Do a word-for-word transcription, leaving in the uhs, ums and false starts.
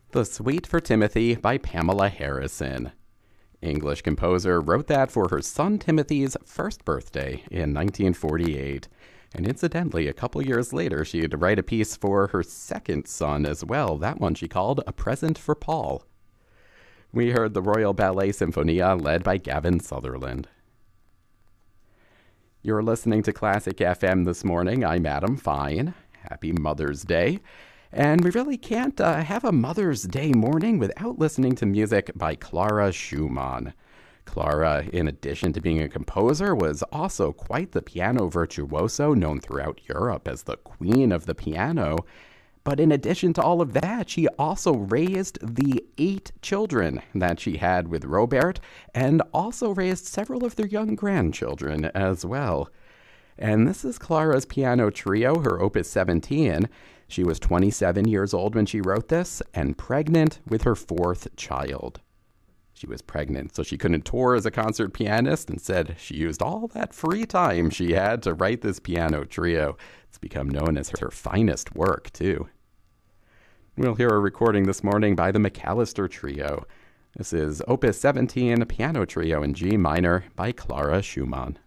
The Suite for Timothy by Pamela Harrison. English composer wrote that for her son Timothy's first birthday in nineteen forty-eight. And incidentally, a couple years later, she had to write a piece for her second son as well. That one she called A Present for Paul. We heard the Royal Ballet Sinfonia led by Gavin Sutherland. You're listening to Classic F M this morning. I'm Adam Fine. Happy Mother's Day. And we really can't uh, have a Mother's Day morning without listening to music by Clara Schumann. Clara, in addition to being a composer, was also quite the piano virtuoso, known throughout Europe as the Queen of the Piano. But in addition to all of that, she also raised the eight children that she had with Robert, and also raised several of their young grandchildren as well. And this is Clara's piano trio, her Opus seventeen. She was twenty-seven years old when she wrote this, and pregnant with her fourth child. She was pregnant, so she couldn't tour as a concert pianist, and said she used all that free time she had to write this piano trio. It's become known as her finest work, too. We'll hear a recording this morning by the McAllister Trio. This is Opus seventeen, Piano Trio in G minor by Clara Schumann.